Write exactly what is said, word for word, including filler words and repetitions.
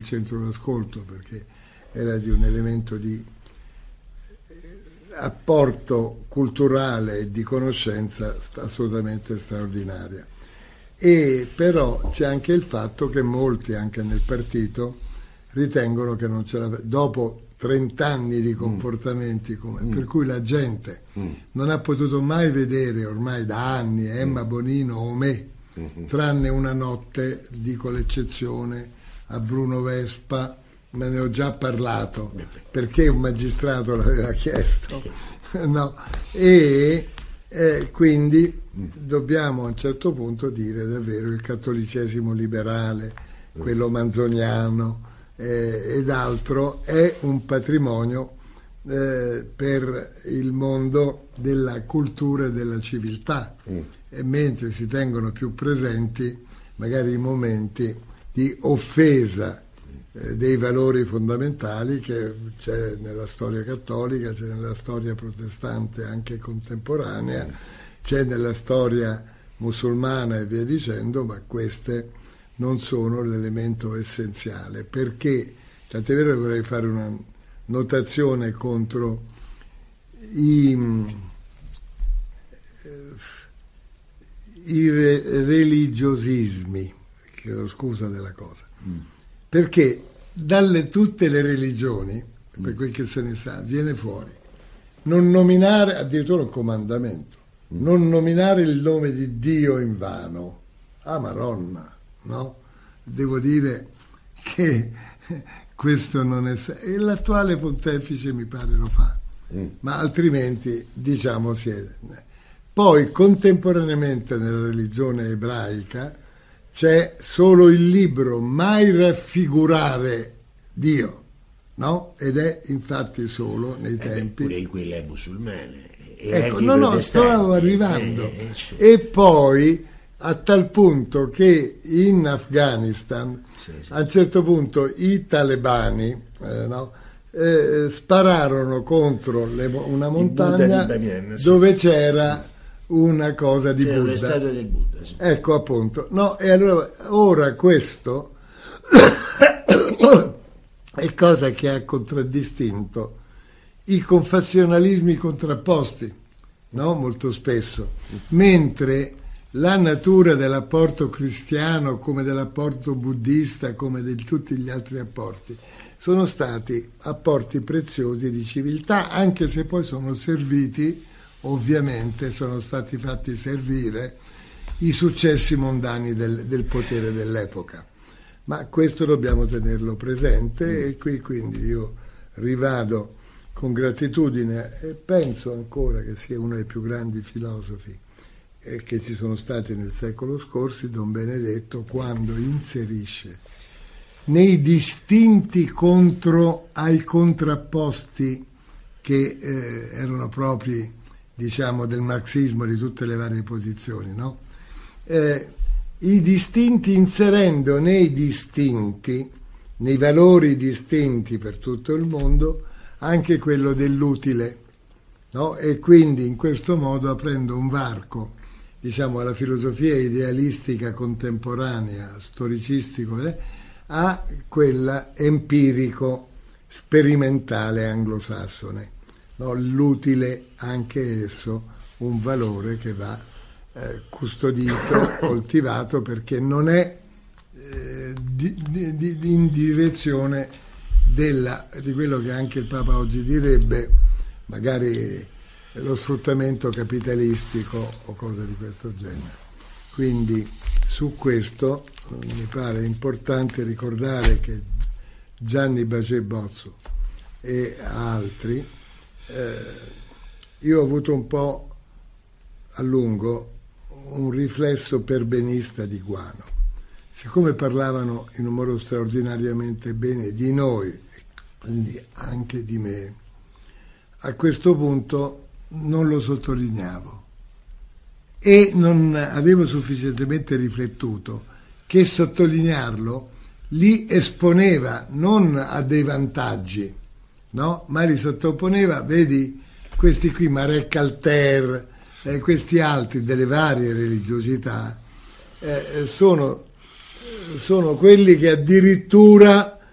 centro d'ascolto, perché era di un elemento di apporto culturale e di conoscenza assolutamente straordinaria. E però c'è anche il fatto che molti, anche nel partito, ritengono che non ce la dopo trent'anni di comportamenti come, mm. per cui la gente mm. non ha potuto mai vedere ormai da anni Emma Bonino o me, mm-hmm. tranne una notte, dico l'eccezione, a Bruno Vespa, me ne ho già parlato, perché un magistrato l'aveva chiesto, no? E eh, quindi dobbiamo a un certo punto dire davvero il cattolicesimo liberale, quello manzoniano eh, ed altro, è un patrimonio eh, per il mondo della cultura e della civiltà, mm. e mentre si tengono più presenti magari i momenti di offesa eh, dei valori fondamentali che c'è nella storia cattolica, c'è nella storia protestante anche contemporanea, c'è nella storia musulmana e via dicendo, ma queste non sono l'elemento essenziale, perché, tant'è vero che vorrei fare una notazione contro i, i re, religiosismi, chiedo scusa della cosa, mm. perché dalle tutte le religioni, per mm. quel che se ne sa, viene fuori non nominare, addirittura un comandamento, mm. non nominare il nome di Dio in vano. Ah, Maronna, no? Devo dire che questo non è... E l'attuale pontefice mi pare lo fa, mm. ma altrimenti, diciamo, si è... Poi, contemporaneamente nella religione ebraica, c'è solo il libro, mai raffigurare Dio, no? Ed è infatti solo nei tempi... Eh beh, pure in quelle musulmane. Ecco, no, no, stavo arrivando. Eh, cioè. E poi, a tal punto che in Afghanistan, sì, sì. a un certo punto i talebani eh, no, eh, spararono contro le, una montagna Bamiyan, sì. dove c'era una cosa di c'era Buddha. Le statue del Buddha, sì. Ecco, appunto. No, e allora ora questo è cosa che ha contraddistinto i confessionalismi contrapposti, no? Molto spesso, mentre la natura dell'apporto cristiano, come dell'apporto buddista, come di tutti gli altri apporti, sono stati apporti preziosi di civiltà, anche se poi sono serviti, ovviamente, sono stati fatti servire i successi mondani del, del potere dell'epoca. Ma questo dobbiamo tenerlo presente mm. e qui quindi io rivado con gratitudine e penso ancora che sia uno dei più grandi filosofi eh, che ci sono stati nel secolo scorso, Don Benedetto, quando inserisce nei distinti contro ai contrapposti che eh, erano propri, diciamo, del marxismo, di tutte le varie posizioni, no? Eh, i distinti, inserendo nei distinti, nei valori distinti per tutto il mondo, anche quello dell'utile, no? E quindi in questo modo aprendo un varco, diciamo, alla filosofia idealistica contemporanea, storicistico, eh, a quella empirico sperimentale anglosassone, no? L'utile anche esso un valore che va eh, custodito, coltivato, perché non è eh, di, di, di, in direzione della, di quello che anche il Papa oggi direbbe, magari lo sfruttamento capitalistico o cose di questo genere. Quindi su questo eh, mi pare importante ricordare che Gianni Baget Bozzo e altri, eh, io ho avuto un po' a lungo un riflesso perbenista di Guano. Siccome parlavano in un modo straordinariamente bene di noi, e quindi anche di me, a questo punto non lo sottolineavo e non avevo sufficientemente riflettuto che sottolinearlo li esponeva non a dei vantaggi, no? Ma li sottoponeva, vedi, questi qui, Marek Alter, eh, questi altri delle varie religiosità, eh, sono sono quelli che addirittura